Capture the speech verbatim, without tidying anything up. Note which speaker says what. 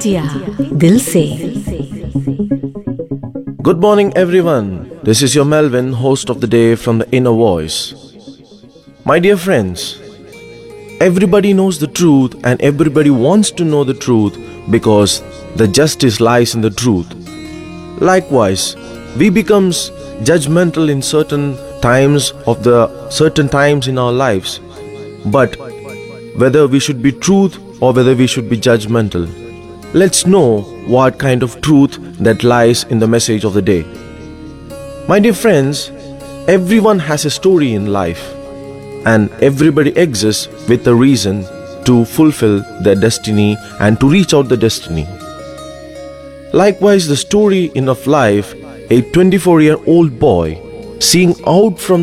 Speaker 1: India दिल से।
Speaker 2: Good morning, everyone. This is your Melvin, host of the day from the Inner Voice. My dear friends, everybody knows the truth and everybody wants to know the truth because the justice lies in the truth. Likewise, we becomes judgmental in certain times of the certain times in our lives. But whether we should be truth or whether we should be judgmental, let's know what kind of truth that lies in the message of the day. My dear friends, everyone has a story in life and everybody exists with a reason to fulfill their destiny and to reach out the destiny. Likewise, the story in of life, a twenty-four-year-old boy seeing out from